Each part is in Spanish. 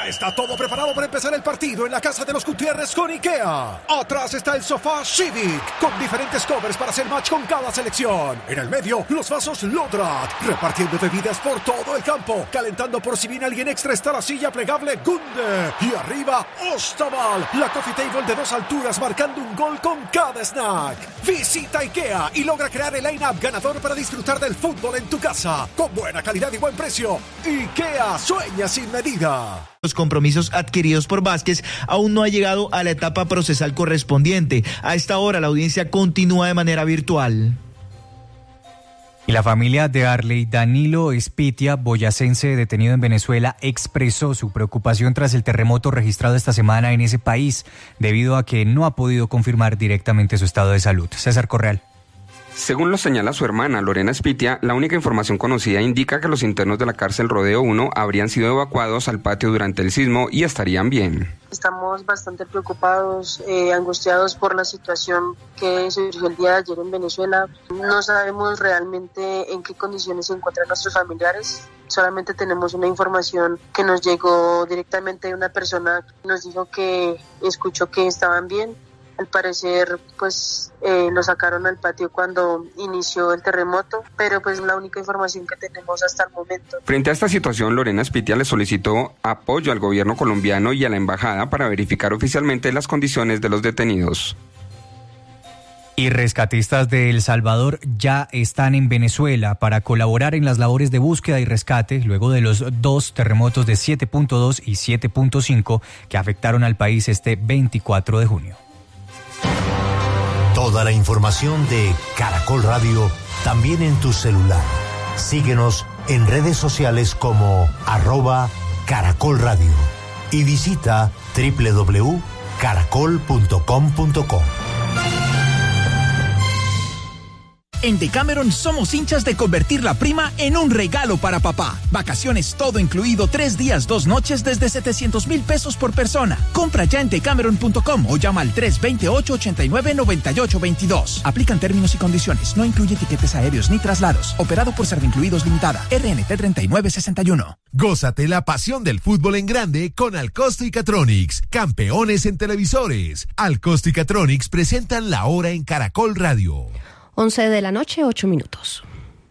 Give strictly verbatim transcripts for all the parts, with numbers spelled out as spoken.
Ya está todo preparado para empezar el partido en la casa de los Gutiérrez con IKEA. Atrás está el sofá Civic, con diferentes covers para hacer match con cada selección. En el medio, los vasos Lodrat, repartiendo bebidas por todo el campo. Calentando por si viene alguien extra está la silla plegable Gunde. Y arriba, Ostaval, la coffee table de dos alturas marcando un gol con cada snack. Visita IKEA y logra crear el line-up ganador para disfrutar del fútbol en tu casa. Con buena calidad y buen precio. IKEA, sueña sin medida. Los compromisos adquiridos por Vázquez aún no ha llegado a la etapa procesal correspondiente. A esta hora la audiencia continúa de manera virtual. Y la familia de Arley Danilo Espitia, boyacense detenido en Venezuela, expresó su preocupación tras el terremoto registrado esta semana en ese país, debido a que no ha podido confirmar directamente su estado de salud. César Correal. Según lo señala su hermana, Lorena Espitia, la única información conocida indica que los internos de la cárcel Rodeo uno habrían sido evacuados al patio durante el sismo y estarían bien. Estamos bastante preocupados, eh, angustiados por la situación que surgió el día de ayer en Venezuela. No sabemos realmente en qué condiciones se encuentran nuestros familiares. Solamente tenemos una información que nos llegó directamente de una persona que nos dijo que escuchó que estaban bien. Al parecer, pues, eh, lo sacaron al patio cuando inició el terremoto, pero pues la única información que tenemos hasta el momento. Frente a esta situación, Lorena Espitia le solicitó apoyo al gobierno colombiano y a la embajada para verificar oficialmente las condiciones de los detenidos. Y rescatistas de El Salvador ya están en Venezuela para colaborar en las labores de búsqueda y rescate luego de los dos terremotos de siete punto dos y siete punto cinco que afectaron al país este veinticuatro de junio. Toda la información de Caracol Radio también en tu celular. Síguenos en redes sociales como arroba Caracol Radio y visita doble u doble u doble u punto caracol punto com punto co. En Decameron somos hinchas de convertir la prima en un regalo para papá. Vacaciones todo incluido, tres días, dos noches desde setecientos mil pesos por persona. Compra ya en decameron punto com o llama al tres dos ocho, ocho nueve, nueve ocho dos dos. Aplican términos y condiciones. No incluye tiquetes aéreos ni traslados. Operado por Servincluidos Limitada. R N T treinta y nueve sesenta y uno. Gózate la pasión del fútbol en grande con Alcosto y Catronics. Campeones en televisores. Alcosto y Catronics presentan La Hora en Caracol Radio. once de la noche, ocho minutos.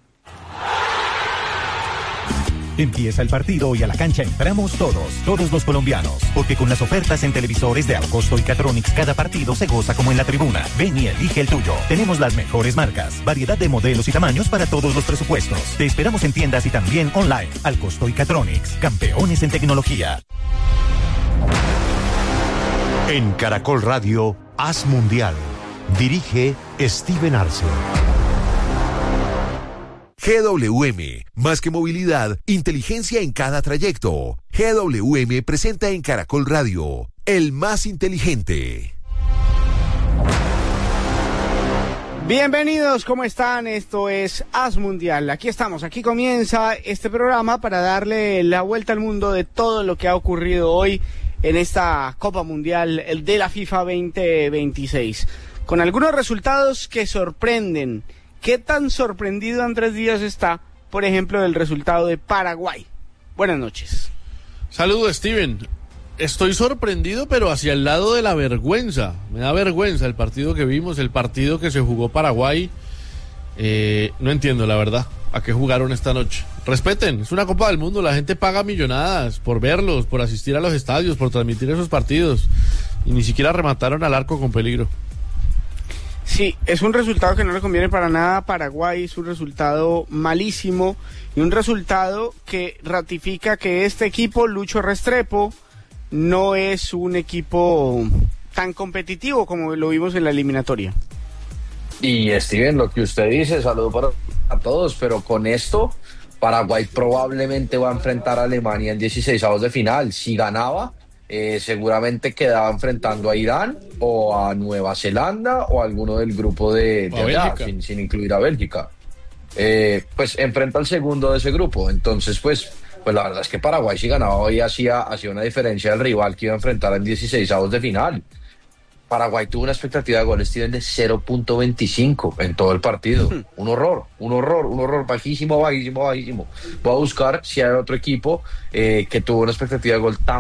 Empieza el partido y a la cancha entramos todos, todos los colombianos, porque con las ofertas en televisores de Alcosto y Catronics cada partido se goza como en la tribuna. Ven y elige el tuyo. Tenemos las mejores marcas, variedad de modelos y tamaños para todos los presupuestos. Te esperamos en tiendas y también online. Alcosto y Catronics, campeones en tecnología. En Caracol Radio, Haz Mundial. Dirige Steven Arce. G W M, más que movilidad, inteligencia en cada trayecto. G W M presenta en Caracol Radio, el más inteligente. Bienvenidos, ¿cómo están? Esto es Haz Mundial. Aquí estamos, aquí comienza este programa para darle la vuelta al mundo de todo lo que ha ocurrido hoy en esta Copa Mundial de la FIFA veinte veintiséis. Con algunos resultados que sorprenden. ¿Qué tan sorprendido Andrés Díaz está, por ejemplo, del resultado de Paraguay? Buenas noches. Saludos, Steven. Estoy sorprendido, pero hacia el lado de la vergüenza. Me da vergüenza el partido que vimos, el partido que se jugó Paraguay. Eh, no entiendo, la verdad, a qué jugaron esta noche. Respeten, es una Copa del Mundo, la gente paga millonadas por verlos, por asistir a los estadios, por transmitir esos partidos. Y ni siquiera remataron al arco con peligro. Sí, es un resultado que no le conviene para nada a Paraguay, es un resultado malísimo y un resultado que ratifica que este equipo, Lucho Restrepo, no es un equipo tan competitivo como lo vimos en la eliminatoria. Y Steven, lo que usted dice, saludo para a todos, pero con esto Paraguay probablemente va a enfrentar a Alemania en dieciseisavos de final. Si ganaba, Eh, seguramente quedaba enfrentando a Irán o a Nueva Zelanda o a alguno del grupo de, de allá, sin, sin incluir a Bélgica. Eh, pues enfrenta al segundo de ese grupo. Entonces, pues, pues la verdad es que Paraguay, si ganaba hoy, hacía, hacía una diferencia del rival que iba a enfrentar en dieciseisavos de final. Paraguay tuvo una expectativa de goles, Steven, de cero punto veinticinco en todo el partido. Un horror, un horror, un horror, bajísimo, bajísimo, bajísimo. Voy a buscar si hay otro equipo eh, que tuvo una expectativa de gol tan